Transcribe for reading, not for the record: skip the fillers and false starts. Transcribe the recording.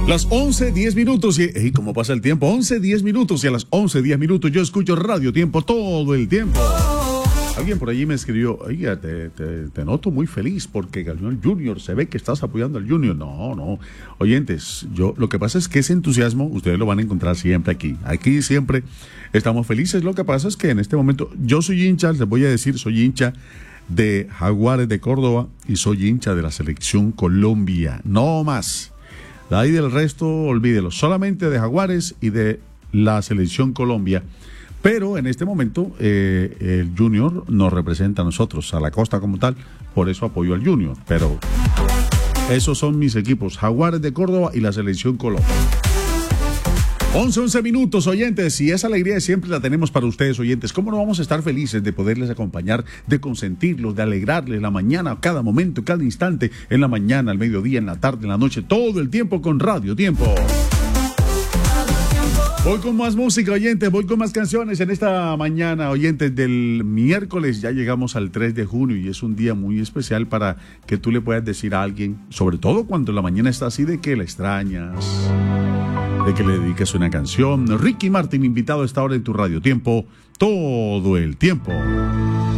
Las 11:10 y ¿cómo pasa el tiempo? 11:10 y a las 11:10 yo escucho Radio Tiempo todo el tiempo. Alguien por allí me escribió, oiga, te noto muy feliz porque ganó el Junior, se ve que estás apoyando al Junior. No, oyentes, lo que pasa es que ese entusiasmo ustedes lo van a encontrar siempre aquí. Aquí siempre estamos felices. Lo que pasa es que en este momento yo soy hincha, les voy a decir, soy hincha de Jaguares de Córdoba y soy hincha de la selección Colombia, no más. De ahí del resto, olvídelo, solamente de Jaguares y de la selección Colombia. Pero en este momento el Junior nos representa a nosotros, a la costa como tal, por eso apoyo al Junior. Pero esos son mis equipos, Jaguares de Córdoba y la selección Colombia. 11 minutos, oyentes, y esa alegría siempre la tenemos para ustedes, oyentes. ¿Cómo no vamos a estar felices de poderles acompañar, de consentirlos, de alegrarles la mañana, cada momento, cada instante, en la mañana, al mediodía, en la tarde, en la noche, todo el tiempo con Radio Tiempo? Voy con más música, oyentes, voy con más canciones en esta mañana, oyentes, del miércoles. Ya llegamos al 3 de junio y es un día muy especial para que tú le puedas decir a alguien, sobre todo cuando la mañana está así, de que la extrañas, de que le dediques una canción. Ricky Martin, invitado a esta hora en tu Radio Tiempo, todo el tiempo.